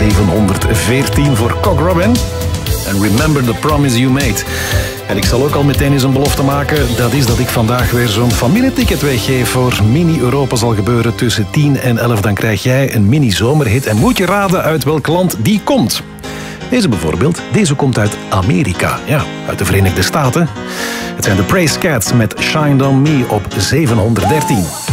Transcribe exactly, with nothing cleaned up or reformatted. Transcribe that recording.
zevenhonderdveertien voor Cock Robin. En Remember the Promise You Made. En ik zal ook al meteen eens een belofte maken. Dat is dat ik vandaag weer zo'n familieticket weggeef voor Mini Europa. Zal gebeuren tussen tien en elf. Dan krijg jij een mini-zomerhit. En moet je raden uit welk land die komt. Deze bijvoorbeeld, deze komt uit Amerika. Ja, uit de Verenigde Staten. Het zijn de Praise Cats met Shine On Me op zevenhonderddertien.